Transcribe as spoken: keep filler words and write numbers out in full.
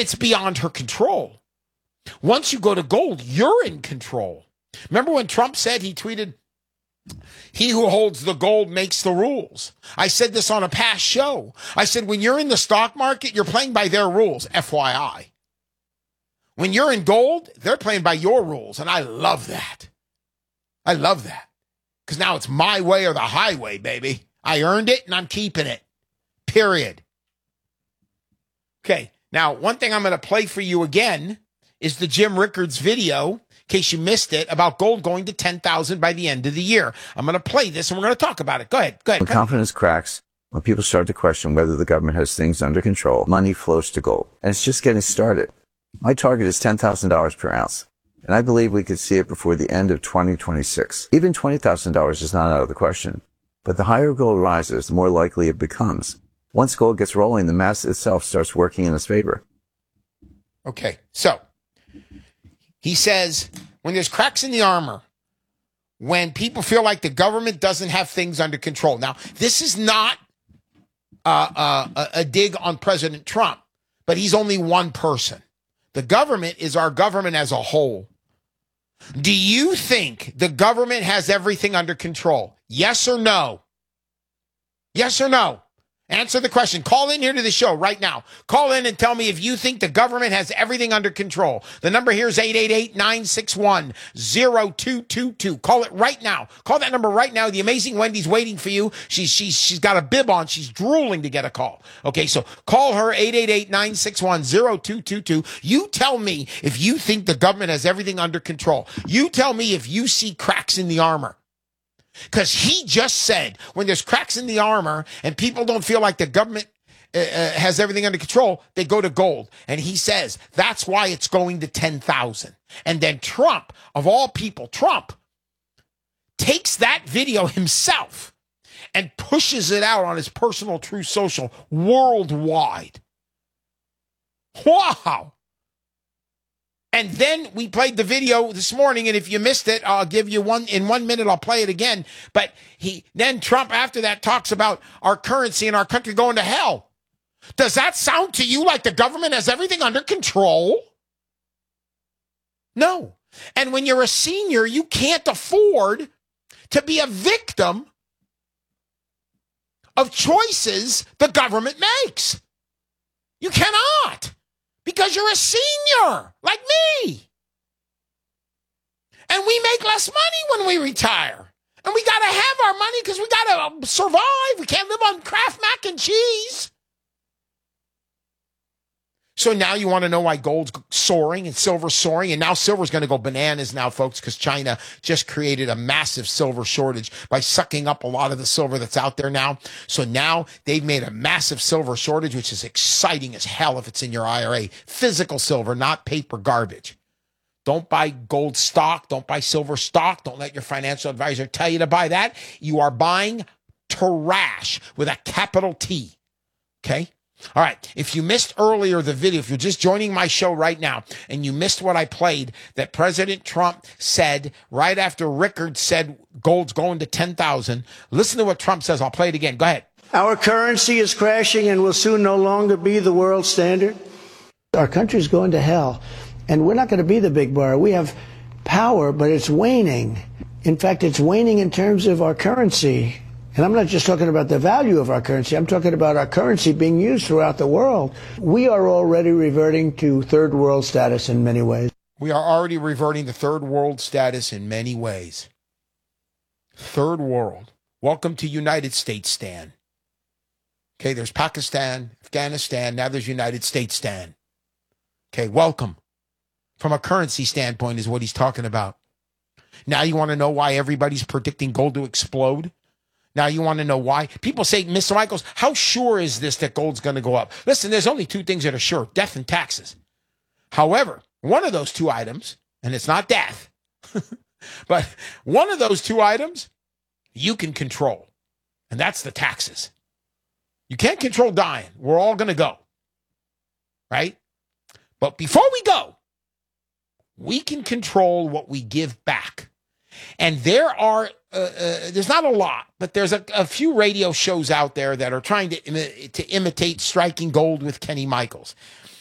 it's beyond her control. Once you go to gold, you're in control. Remember when Trump said, he tweeted, he who holds the gold makes the rules. I said this on a past show. I said, when you're in the stock market, you're playing by their rules, F Y I. When you're in gold, they're playing by your rules. And I love that. I love that. Because now it's my way or the highway, baby. I earned it and I'm keeping it. Period. Okay. Now, one thing I'm going to play for you again is the Jim Rickards video, in case you missed it, about gold going to ten thousand by the end of the year. I'm going to play this and we're going to talk about it. Go ahead. Go ahead. When confidence cracks, when people start to question whether the government has things under control, money flows to gold. And it's just getting started. My target is ten thousand dollars per ounce. And I believe we could see it before the end of twenty twenty-six. Even twenty thousand dollars is not out of the question. But the higher gold rises, the more likely it becomes. Once gold gets rolling, the mass itself starts working in its favor. Okay, so he says, when there's cracks in the armor, when people feel like the government doesn't have things under control. Now, this is not uh, uh, a, a dig on President Trump, but he's only one person. The government is our government as a whole. Do you think the government has everything under control? Yes or no? Yes or no? Answer the question. Call in here to the show right now. Call in and tell me if you think the government has everything under control. The number here is eight eight eight, nine six one, zero two two two. Call it right now. Call that number right now. The amazing Wendy's waiting for you. She's she's she's got a bib on. She's drooling to get a call. Okay, so call her eight eight eight, nine six one, zero two two two. You tell me if you think the government has everything under control. You tell me if you see cracks in the armor. Because he just said when there's cracks in the armor and people don't feel like the government uh, uh, has everything under control, they go to gold. And he says that's why it's going to ten thousand. And then Trump, of all people, Trump takes that video himself and pushes it out on his personal Truth Social worldwide. Wow. And then we played the video this morning, and if you missed it, I'll give you one, in one minute, I'll play it again. But he, then Trump after that talks about our currency and our country going to hell. Does that sound to you like the government has everything under control? No. And when you're a senior, you can't afford to be a victim of choices the government makes. You cannot. Because you're a senior, like me. And we make less money when we retire. And we got to have our money because we got to survive. We can't live on Kraft mac and cheese. So now you want to know why gold's soaring and silver's soaring. And now silver's going to go bananas now, folks, because China just created a massive silver shortage by sucking up a lot of the silver that's out there now. So now they've made a massive silver shortage, which is exciting as hell if it's in your I R A. Physical silver, not paper garbage. Don't buy gold stock. Don't buy silver stock. Don't let your financial advisor tell you to buy that. You are buying trash with a capital T. Okay? All right, if you missed earlier the video, if you're just joining my show right now and you missed what I played, that President Trump said right after Rickard said gold's going to ten thousand, listen to what Trump says. I'll play it again. Go ahead. Our currency is crashing and will soon no longer be the world standard. Our country's going to hell, and we're not going to be the big bar. We have power, but it's waning. In fact, it's waning in terms of our currency. And I'm not just talking about the value of our currency. I'm talking about our currency being used throughout the world. We are already reverting to third world status in many ways. We are already reverting to third world status in many ways. Third world. Welcome to United States, Stan. Okay, there's Pakistan, Afghanistan, now there's United States, Stan. Okay, welcome. From a currency standpoint is what he's talking about. Now you want to know why everybody's predicting gold to explode? Now you want to know why? People say, Mister Michaels, how sure is this that gold's going to go up? Listen, there's only two things that are sure, death and taxes. However, one of those two items, and it's not death, but one of those two items you can control, and that's the taxes. You can't control dying. We're all going to go, right? But before we go, we can control what we give back. And there are, uh, uh, there's not a lot, but there's a, a few radio shows out there that are trying to, imi- to imitate Striking Gold with Kenny Michaels.